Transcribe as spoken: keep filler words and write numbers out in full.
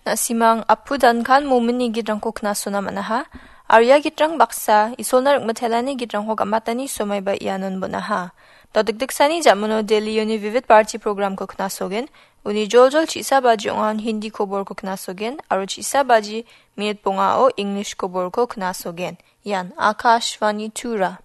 nasimang apudan kan momini gidrang ko knasona manaha. Arya gidrang baksa isolna rukmatelani gidrang ho gamatani somay ba iyanon bonaha. Dodagdagsani jamuno Daily Uni Vivid Party program ko knasogin. Uni joljol chisa baji ongan Hindi kobor ko knasogin. Aro chisa baji minute pongao English kobor ko knasogin. Yan Akashvani Tura.